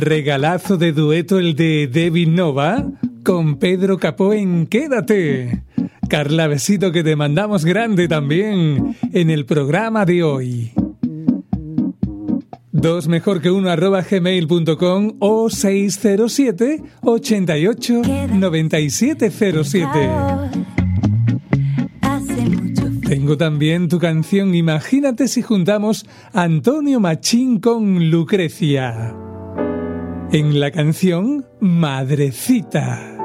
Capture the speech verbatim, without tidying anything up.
Regalazo de dueto el de David Nova con Pedro Capó en Quédate. Carla, besito que te mandamos grande también en el programa de hoy. Dos mejor que uno arroba gmail punto com o seis cero siete, ochenta y ocho, noventa y siete cero siete. Tengo también tu canción Imagínate si juntamos Antonio Machín con Lucrecia. En la canción Madrecita.